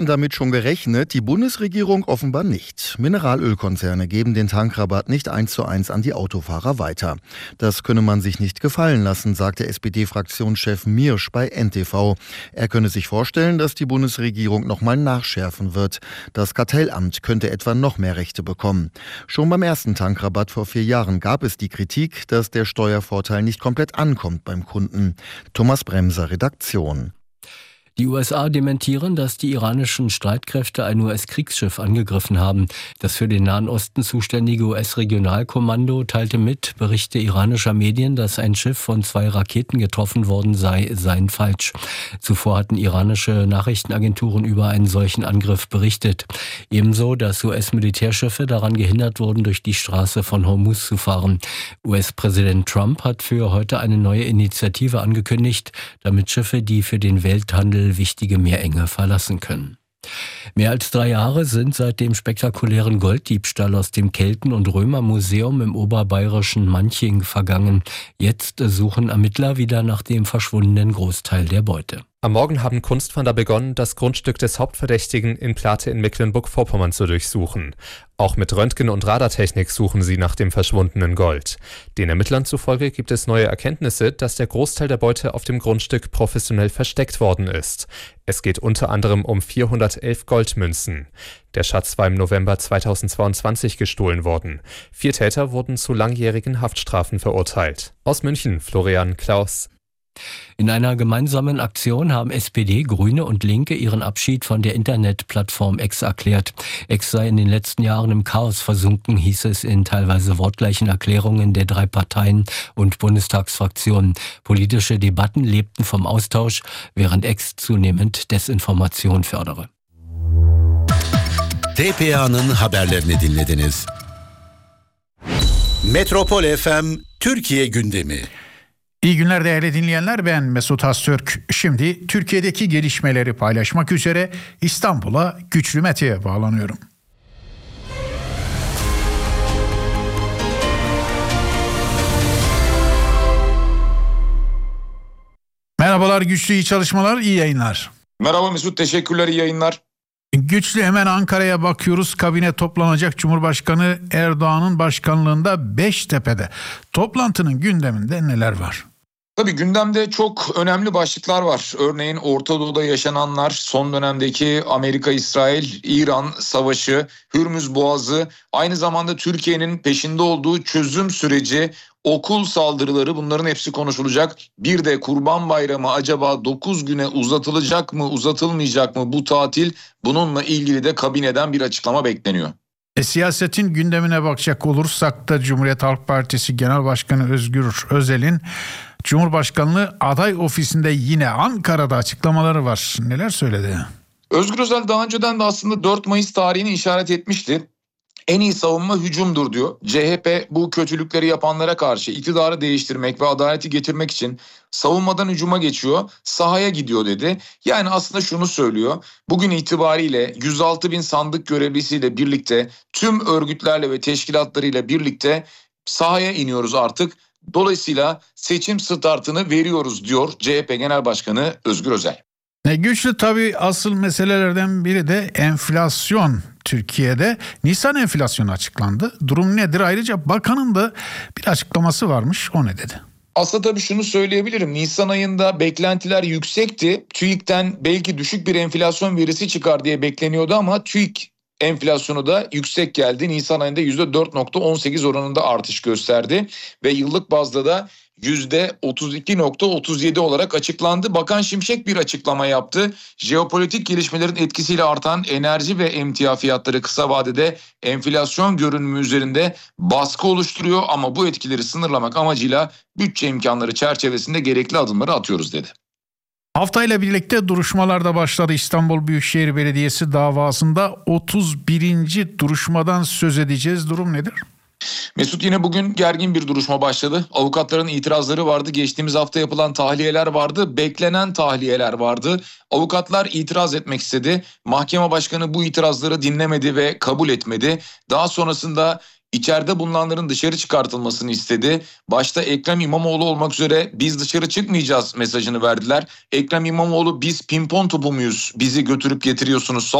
hatten damit schon gerechnet, die Bundesregierung offenbar nicht. Mineralölkonzerne geben den Tankrabatt nicht 1:1 an die Autofahrer weiter. Das könne man sich nicht gefallen lassen, sagte SPD-Fraktionschef Miersch bei NTV. Er könne sich vorstellen, dass die Bundesregierung nochmal nachschärfen wird. Das Kartellamt könnte etwa noch mehr Rechte bekommen. Schon beim ersten Tankrabatt vor 4 Jahren gab es die Kritik, dass der Steuervorteil nicht komplett ankommt beim Kunden. Thomas Bremser, Redaktion. Die USA dementieren, dass die iranischen Streitkräfte ein US-Kriegsschiff angegriffen haben. Das für den Nahen Osten zuständige US-Regionalkommando teilte mit, Berichte iranischer Medien, dass ein Schiff von 2 Raketen getroffen worden sei, seien falsch. Zuvor hatten iranische Nachrichtenagenturen über einen solchen Angriff berichtet. Ebenso, dass US-Militärschiffe daran gehindert wurden, durch die Straße von Hormuz zu fahren. US-Präsident Trump hat für heute eine neue Initiative angekündigt, damit Schiffe, die für den Welthandel wichtige Meerenge verlassen können. Mehr als 3 Jahre sind seit dem spektakulären Golddiebstahl aus dem Kelten- und Römermuseum im oberbayerischen Manching vergangen. Jetzt suchen Ermittler wieder nach dem verschwundenen Großteil der Beute. Am Morgen haben Kunstfahnder begonnen, das Grundstück des Hauptverdächtigen in Plate in Mecklenburg-Vorpommern zu durchsuchen. Auch mit Röntgen- und Radartechnik suchen sie nach dem verschwundenen Gold. Den Ermittlern zufolge gibt es neue Erkenntnisse, dass der Großteil der Beute auf dem Grundstück professionell versteckt worden ist. Es geht unter anderem um 411 Goldmünzen. Der Schatz war im November 2022 gestohlen worden. 4 Täter wurden zu langjährigen Haftstrafen verurteilt. Aus München, Florian Klaus. In einer gemeinsamen Aktion haben SPD, Grüne und Linke ihren Abschied von der Internetplattform X erklärt. X sei in den letzten Jahren im Chaos versunken, hieß es in teilweise wortgleichen Erklärungen der 3 Parteien und Bundestagsfraktionen. Politische Debatten lebten vom Austausch, während X zunehmend Desinformation fördere. TPA'nın haberlerini dinlediniz. Metropol FM Türkiye gündemi. İyi günler değerli dinleyenler, ben Mesut Haztürk. Şimdi Türkiye'deki gelişmeleri paylaşmak üzere İstanbul'a Güçlü Mete'ye bağlanıyorum. Merhabalar Güçlü, iyi çalışmalar, iyi yayınlar. Merhaba Mesut, teşekkürler, iyi yayınlar. Güçlü, hemen Ankara'ya bakıyoruz. Kabine toplanacak, Cumhurbaşkanı Erdoğan'ın başkanlığında Beştepe'de. Toplantının gündeminde neler var? Tabii gündemde çok önemli başlıklar var. Örneğin Orta Doğu'da yaşananlar, son dönemdeki Amerika-İsrail-İran savaşı, Hürmüz Boğazı, aynı zamanda Türkiye'nin peşinde olduğu çözüm süreci, okul saldırıları, bunların hepsi konuşulacak. Bir de Kurban Bayramı acaba 9 güne uzatılacak mı, uzatılmayacak mı bu tatil? Bununla ilgili de kabineden bir açıklama bekleniyor. Siyasetin gündemine bakacak olursak da Cumhuriyet Halk Partisi Genel Başkanı Özgür Özel'in Cumhurbaşkanlığı aday ofisinde yine Ankara'da açıklamaları var. Neler söyledi? Özgür Özel daha önceden de aslında 4 Mayıs tarihini işaret etmişti. En iyi savunma hücumdur diyor. CHP bu kötülükleri yapanlara karşı iktidarı değiştirmek ve adaleti getirmek için savunmadan hücuma geçiyor, sahaya gidiyor dedi. Yani aslında şunu söylüyor. Bugün itibariyle 106 bin sandık görevlisiyle birlikte, tüm örgütlerle ve teşkilatlarıyla birlikte sahaya iniyoruz artık. Dolayısıyla seçim startını veriyoruz diyor CHP Genel Başkanı Özgür Özel. Güçlü, tabii asıl meselelerden biri de enflasyon Türkiye'de. Nisan enflasyonu açıklandı. Durum nedir? Ayrıca bakanın da bir açıklaması varmış. O ne dedi? Aslında tabii şunu söyleyebilirim. Nisan ayında beklentiler yüksekti. TÜİK'ten belki düşük bir enflasyon verisi çıkar diye bekleniyordu ama TÜİK enflasyonu da yüksek geldi. Nisan ayında %4.18 oranında artış gösterdi ve yıllık bazda da %32.37 olarak açıklandı. Bakan Şimşek bir açıklama yaptı. Jeopolitik gelişmelerin etkisiyle artan enerji ve emtia fiyatları kısa vadede enflasyon görünümü üzerinde baskı oluşturuyor ama bu etkileri sınırlamak amacıyla bütçe imkanları çerçevesinde gerekli adımları atıyoruz dedi. Haftayla birlikte duruşmalar da başladı. İstanbul Büyükşehir Belediyesi davasında 31. duruşmadan söz edeceğiz. Durum nedir? Mesut, yine bugün gergin bir duruşma başladı. Avukatların itirazları vardı. Geçtiğimiz hafta yapılan tahliyeler vardı. Beklenen tahliyeler vardı. Avukatlar itiraz etmek istedi. Mahkeme başkanı bu itirazları dinlemedi ve kabul etmedi. Daha sonrasında İçeride bulunanların dışarı çıkartılmasını istedi. Başta Ekrem İmamoğlu olmak üzere biz dışarı çıkmayacağız mesajını verdiler. Ekrem İmamoğlu biz pimpon topu muyuz? Bizi götürüp getiriyorsunuz.